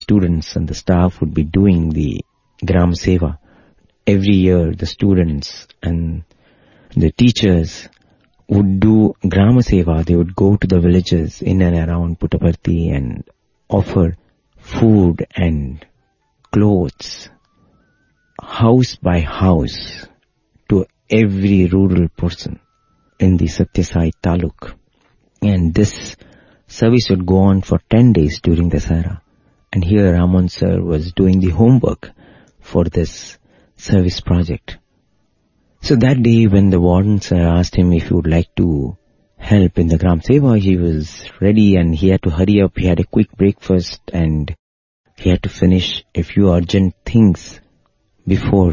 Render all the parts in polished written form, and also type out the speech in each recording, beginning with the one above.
students and the staff would be doing the Gram Seva. Every year, the students and the teachers would do Grama Seva. They would go to the villages in and around Puttaparthi and offer food and clothes, house by house, to every rural person in the Satya Sai Taluk. And this service would go on for 10 days during the Dasara. And here Ramon sir was doing the homework for this service project. So that day when the warden sir asked him if he would like to help in the Gram Seva, he was ready and he had to hurry up. He had a quick breakfast and he had to finish a few urgent things before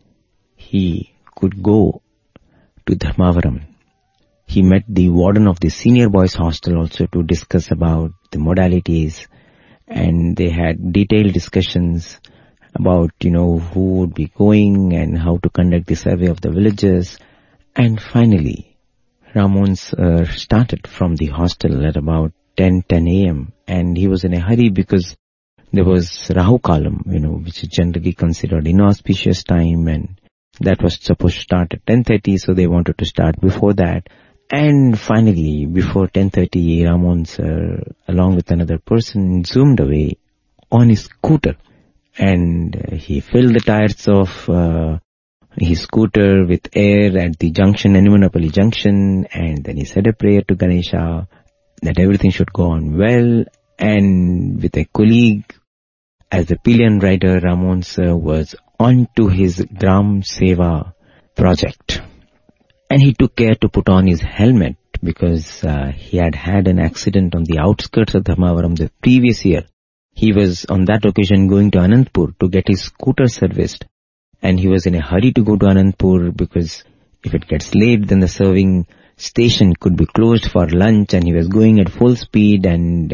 he could go to Dharmavaram. He met the warden of the senior boys hostel also to discuss about the modalities, and they had detailed discussions about, who would be going and how to conduct the survey of the villages. And finally, Ramon started from the hostel at about 10 a.m. and he was in a hurry because there was Rahu Kalam, which is generally considered inauspicious time, and that was supposed to start at 10:30, so they wanted to start before that. And finally, before 10:30, Ramon sir, along with another person, zoomed away on his scooter. And he filled the tires of his scooter with air at the junction, Nenumanapalli junction, and then he said a prayer to Ganesha that everything should go on well. And with a colleague, as the pillion rider, Ramon sir was on to his Gram Seva project. And he took care to put on his helmet because he had had an accident on the outskirts of Dharmavaram the previous year. He was on that occasion going to Anantapur to get his scooter serviced. And he was in a hurry to go to Anantapur because if it gets late, then the serving station could be closed for lunch, and he was going at full speed, and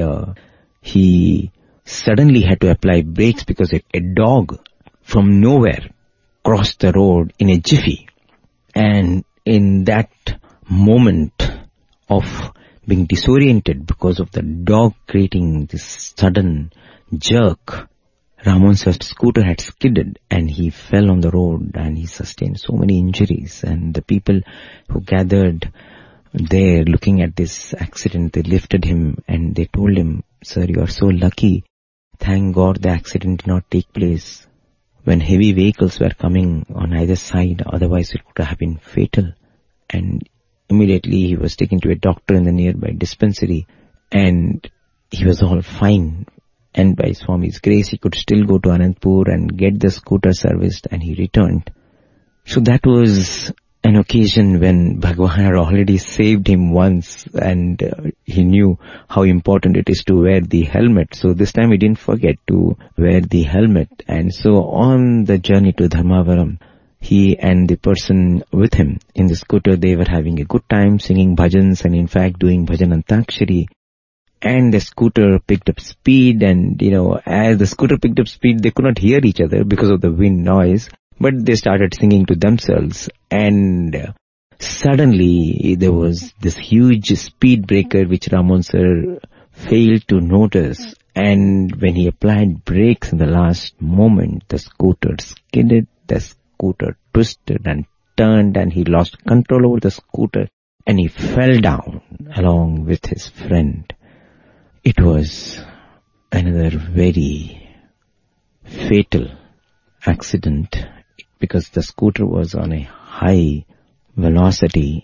he suddenly had to apply brakes because a dog from nowhere crossed the road in a jiffy. And in that moment of being disoriented because of the dog creating this sudden jerk, Ramon sir's scooter had skidded and he fell on the road and he sustained so many injuries. And the people who gathered there looking at this accident, they lifted him and they told him, "Sir, you are so lucky. Thank God the accident did not take place when heavy vehicles were coming on either side, otherwise it could have been fatal." And immediately he was taken to a doctor in the nearby dispensary and he was all fine. And by Swami's grace, he could still go to Anantapur and get the scooter serviced, and he returned. So that was an occasion when Bhagwan had already saved him once, and he knew how important it is to wear the helmet. So this time he didn't forget to wear the helmet. And so on the journey to Dharmavaram, he and the person with him in the scooter, they were having a good time singing bhajans and in fact doing bhajan antakshari. And the scooter picked up speed, and as the scooter picked up speed, they could not hear each other because of the wind noise, but they started singing to themselves. And suddenly there was this huge speed breaker which Ramon sir failed to notice, and when he applied brakes in the last moment, the scooter skidded, the scooter twisted and turned, and he lost control over the scooter and he fell down along with his friend. It was another very fatal accident because the scooter was on a high velocity.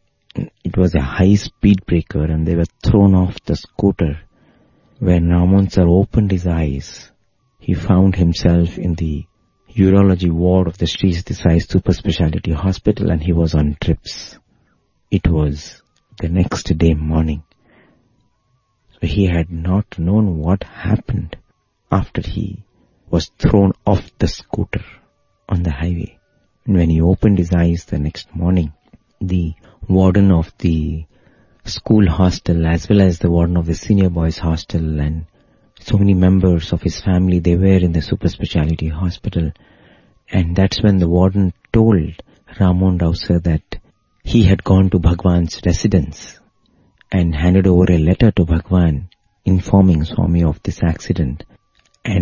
It was a high speed breaker and they were thrown off the scooter. When Ramon sir opened his eyes, he found himself in the urology ward of the Sri Sathya Sai Super Speciality Hospital and he was on trips. It was the next day morning. He had not known what happened after he was thrown off the scooter on the highway. And when he opened his eyes the next morning, the warden of the school hostel as well as the warden of the senior boys hostel and so many members of his family, they were in the super speciality hospital. And that's when the warden told Ramon Rao sir that he had gone to Bhagwan's residence and handed over a letter to Bhagwan informing Swami of this accident.